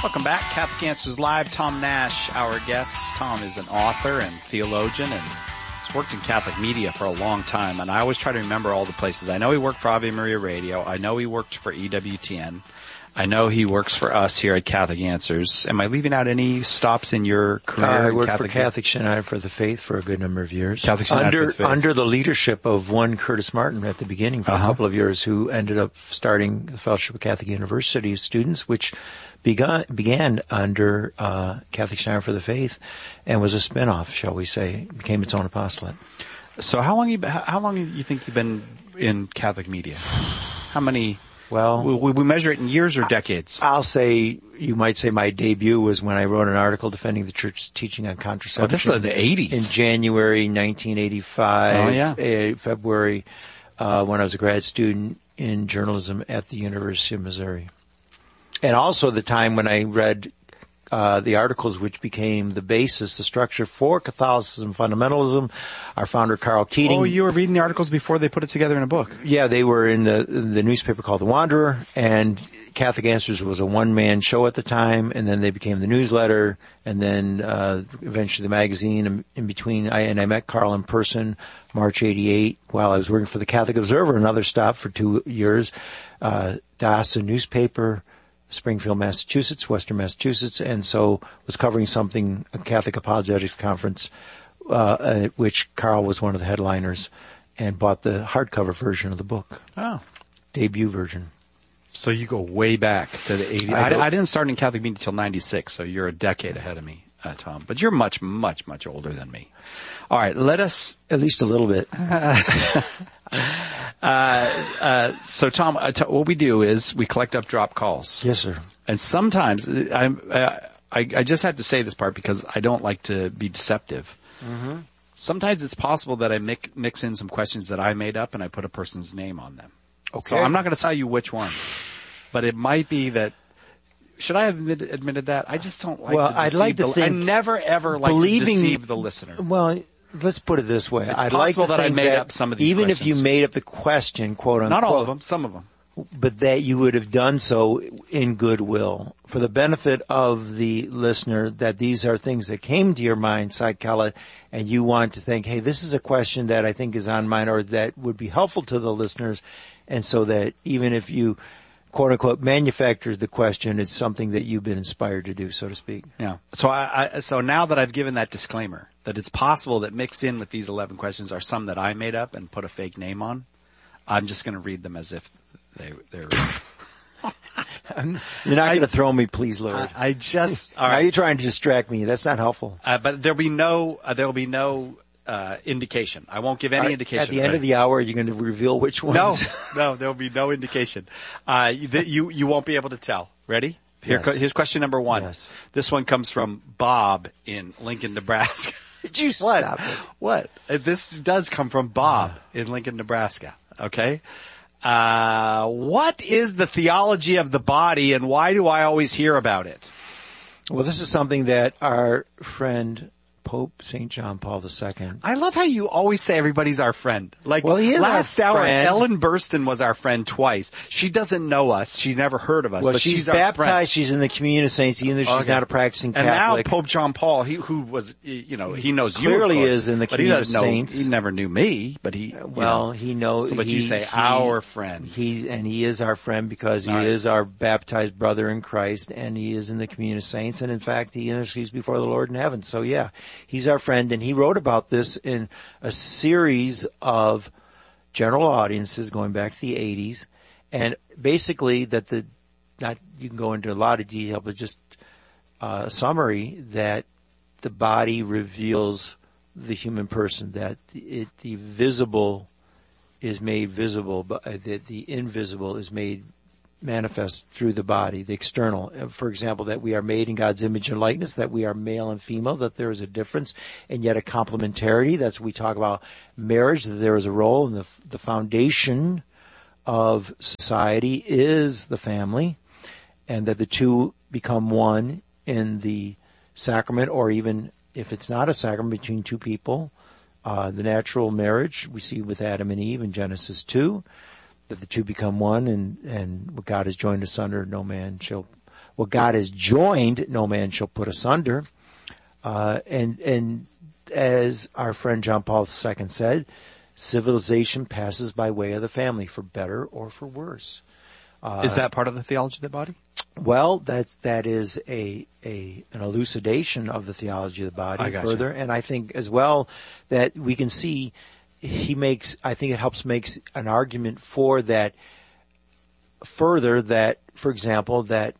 Welcome back. Catholic Answers Live. Tom Nash, our guest. Tom is an author and theologian and has worked in Catholic media for a long time. And I always try to remember all the places. I know he worked for Ave Maria Radio. I know he worked for EWTN. I know he works for us here at Catholic Answers. Am I leaving out any stops in your career? I worked for Catholic United for the Faith for a good number of years. Catholic United for the Faith. Under the leadership of one Curtis Martin at the beginning for a couple of years, who ended up starting the Fellowship of Catholic University students, which began under Catholic United for the Faith and was a spin-off, shall we say. It became its own apostolate. So how long do you think you've been in Catholic media? How many? Well, we measure it in years or decades? I'll say, you might say my debut was when I wrote an article defending the Church's teaching on contraception. Oh, this is the 80s. In January 1985, February, when I was a grad student in journalism at the University of Missouri. And also the time when I read the articles which became the basis, the structure for Catholicism fundamentalism. Our founder, Carl Keating. Oh, you were reading the articles before they put it together in a book. Yeah, they were in the newspaper called The Wanderer, and Catholic Answers was a one-man show at the time, and then they became the newsletter, and then eventually the magazine. In between, I met Carl in person, March '88, while I was working for the Catholic Observer, another stop for 2 years. Das, a newspaper, Springfield, Massachusetts, Western Massachusetts, and so was covering something, a Catholic Apologetics Conference, which Carl was one of the headliners, and bought the hardcover version of the book. Oh. Debut version. So you go way back to the 80s. I didn't start in Catholic media until 96, so you're a decade ahead of me, Tom. But you're much, much, much older than me. All right, let us... At least a little bit. So Tom, what we do is we collect up drop calls. Yes, sir. And sometimes I just have to say this part because I don't like to be deceptive. Mm-hmm. Sometimes it's possible that I mix in some questions that I made up and I put a person's name on them. Okay. So I'm not going to tell you which one, but it might be that. Should I have admitted that? I just don't like to deceive I never ever like to deceive the listener. Well, let's put it this way. It's possible that I made up some of these even questions. If you made up the question, quote unquote. Not all of them, some of them. But that you would have done so in goodwill for the benefit of the listener, that these are things that came to your mind, psychology, and you want to think, hey, this is a question that I think is on mine or that would be helpful to the listeners. And so that even if you, quote unquote, manufactured the question, it's something that you've been inspired to do, so to speak. Yeah. So now that I've given that disclaimer, that it's possible that mixed in with these 11 questions are some that I made up and put a fake name on, I'm just going to read them as if they're You're not going to throw me, please, Lord. All right. Now you're trying to distract me. That's not helpful. But there'll be no indication. I won't give any indication. At the end of the hour, you're going to reveal which ones. No, there'll be no indication. You won't be able to tell. Ready? Here's question number 1. Yes. This one comes from Bob in Lincoln, Nebraska. Did you stop it? What? This does come from Bob in Lincoln, Nebraska. Okay. What is the theology of the body and why do I always hear about it? Well, this is something that our friend Pope St. John Paul II. I love how you always say everybody's our friend. Like, well, he is last our hour, friend. Ellen Burstyn was our friend twice. She doesn't know us. She never heard of us. Well, but she's our baptized. friend. She's in the communion of saints, even though she's not a practicing Catholic. And now Pope John Paul, who was, he knows you, clearly of course, is in the but he communion doesn't of know, saints. He never knew me, but he knows. So, but you say our friend. He is our friend because he is our baptized brother in Christ, and he is in the communion of saints, and in fact, he intercedes before the Lord in heaven. So yeah, he's our friend, and he wrote about this in a series of general audiences going back to the 80s, and basically you can go into a lot of detail, but just a summary that the body reveals the human person, that the visible is made visible, but that the invisible is made manifest through the body, the external. For example, that we are made in God's image and likeness, that we are male and female, that there is a difference and yet a complementarity. That's we talk about marriage, that there is a role, and the foundation of society is the family, and that the two become one in the sacrament, or even if it's not a sacrament, between two people. The natural marriage we see with Adam and Eve in Genesis 2, that the two become one, and what God has joined asunder, no man shall what God has joined, no man shall put asunder. And as our friend John Paul II said, civilization passes by way of the family, for better or for worse. Is that part of the theology of the body? Well, that is an elucidation of the theology of the body further. And I think as well that we can see I think it helps makes an argument for that further, that, for example, that,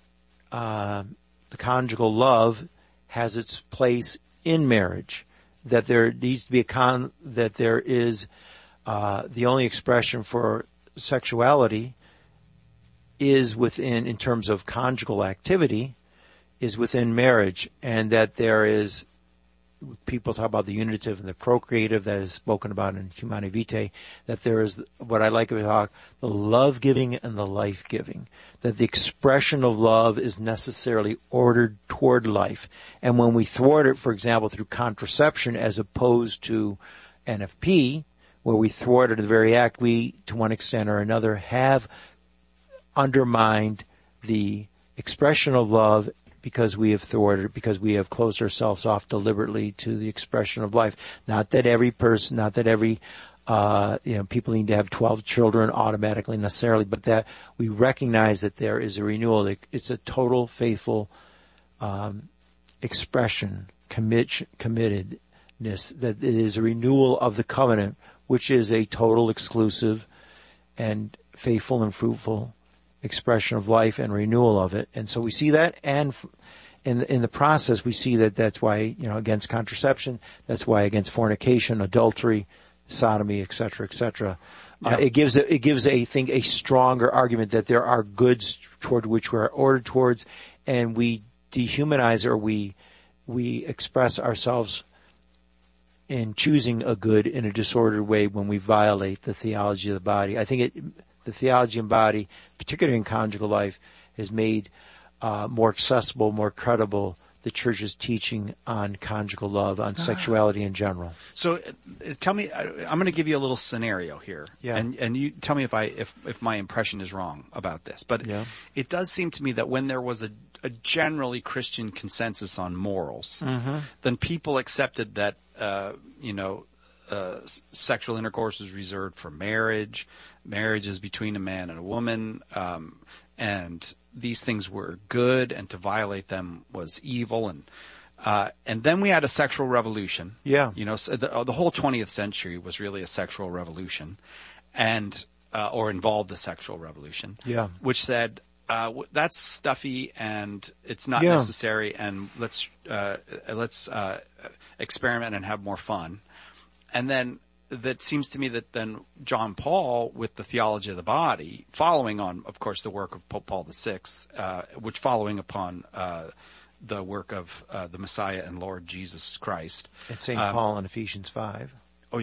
the conjugal love has its place in marriage, that there needs to be that there is, the only expression for sexuality is within, in terms of conjugal activity, is within marriage, and that there is, people talk about the unitive and the procreative that is spoken about in Humanae Vitae, that there is what I like about the love-giving and the life-giving, that the expression of love is necessarily ordered toward life. And when we thwart it, for example, through contraception as opposed to NFP, where we thwart it in the very act, we, to one extent or another, have undermined the expression of love because we have thwarted, because we have closed ourselves off deliberately to the expression of life. Not that every person, not that every, people need to have 12 children automatically necessarily, but that we recognize that there is a renewal. It's a total faithful, expression, committedness, that it is a renewal of the covenant, which is a total, exclusive, and faithful and fruitful expression of life and renewal of it. And so we see that, and in the process we see that that's why, against contraception, that's why against fornication, adultery, sodomy, etc., etc. Yep. It gives I think a stronger argument that there are goods toward which we are ordered towards, and we dehumanize, or we express ourselves in choosing a good in a disordered way when we violate the theology of the body. I think the theology and body, particularly in conjugal life, has made more accessible, more credible the Church's teaching on conjugal love, on sexuality in general. So tell me, I'm going to give you a little scenario here, and you tell me if my impression is wrong about this. But it does seem to me that when there was a generally Christian consensus on morals, then people accepted that sexual intercourse is reserved for marriage. Marriage is between a man and a woman, and these things were good, and to violate them was evil. And then we had a sexual revolution. Yeah. So the whole 20th century was really a sexual revolution, and or involved a sexual revolution. Yeah. Which said, that's stuffy and it's not necessary, and let's experiment and have more fun. And then that seems to me that then John Paul, with the theology of the body, following on, of course, the work of Pope Paul VI, which following upon the work of the Messiah and Lord Jesus Christ. And St. Paul in Ephesians 5. Oh,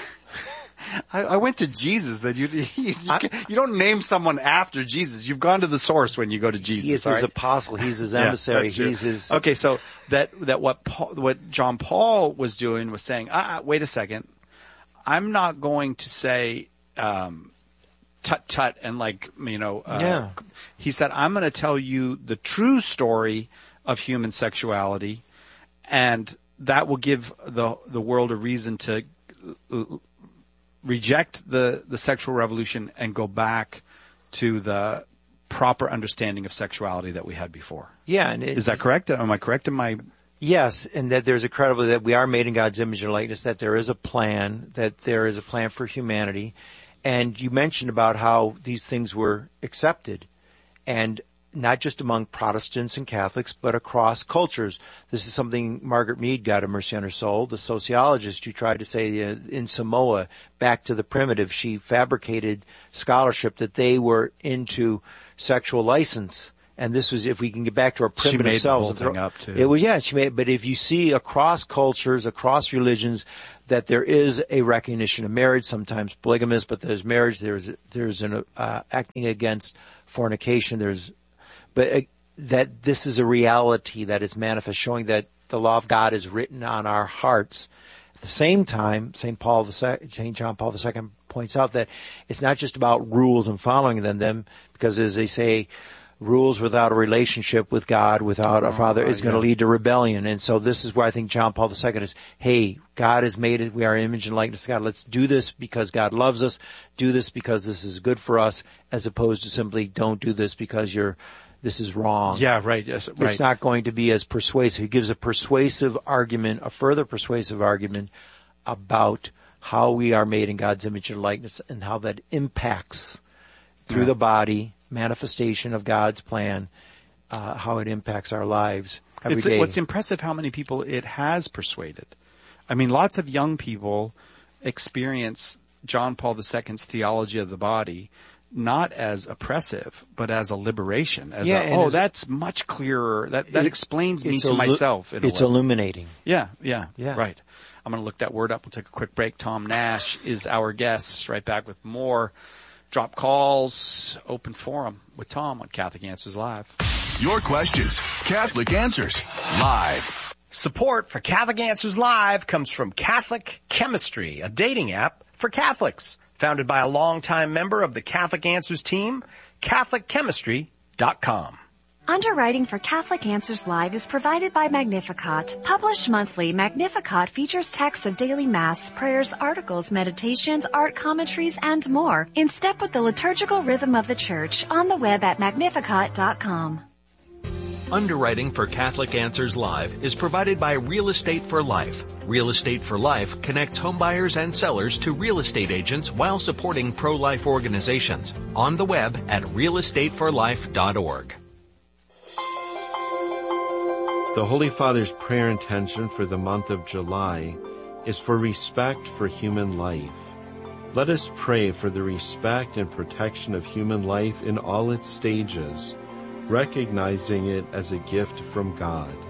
I went to Jesus. That you don't name someone after Jesus. You've gone to the source when you go to Jesus. He is his apostle. He's his emissary. He's his. Okay, so that what John Paul was doing was saying, wait a second, I'm not going to say tut tut and he said, I'm going to tell you the true story of human sexuality, and that will give the world a reason to reject the sexual revolution and go back to the proper understanding of sexuality that we had before. Yeah. And is that correct? Am I correct in my... Yes, and that there's that we are made in God's image and likeness, that there is a plan for humanity. And you mentioned about how these things were accepted, and not just among Protestants and Catholics, but across cultures. This is something Margaret Mead, God have mercy on her soul, the sociologist who tried to say in Samoa, back to the primitive, she fabricated scholarship that they were into sexual license. And this was, if we can get back to our primitive selves. She made the whole thing up too. It was, but if you see across cultures, across religions, that there is a recognition of marriage, sometimes polygamous, but there's marriage, there's an acting against fornication, but that this is a reality that is manifest, showing that the law of God is written on our hearts. At the same time, St. John Paul II points out that it's not just about rules and following them, because as they say, rules without a relationship with God, without a Father, is going to lead to rebellion. And so this is where I think John Paul II is, hey, God has made it. We are image and likeness of God. Let's do this because God loves us. Do this because this is good for us, as opposed to simply don't do this because this is wrong. Yeah, right. Yes, right. It's not going to be as persuasive. He gives a persuasive argument, a further persuasive argument about how we are made in God's image and likeness and how that impacts through the body, manifestation of God's plan, how it impacts our lives every day. What's impressive how many people it has persuaded. I mean, lots of young people experience John Paul II's theology of the body not as oppressive, but as a liberation. That's much clearer. That explains me to myself. It's illuminating. Yeah, right. I'm going to look that word up. We'll take a quick break. Tom Nash is our guest. Right back with more drop calls, open forum with Tom on Catholic Answers Live. Your questions, Catholic Answers Live. Support for Catholic Answers Live comes from Catholic Chemistry, a dating app for Catholics. Founded by a longtime member of the Catholic Answers team, CatholicChemistry.com. Underwriting for Catholic Answers Live is provided by Magnificat. Published monthly, Magnificat features texts of daily Mass, prayers, articles, meditations, art commentaries, and more, in step with the liturgical rhythm of the Church, on the web at Magnificat.com. Underwriting for Catholic Answers Live is provided by Real Estate for Life. Real Estate for Life connects homebuyers and sellers to real estate agents while supporting pro-life organizations. On the web at realestateforlife.org. The Holy Father's prayer intention for the month of July is for respect for human life. Let us pray for the respect and protection of human life in all its stages, recognizing it as a gift from God.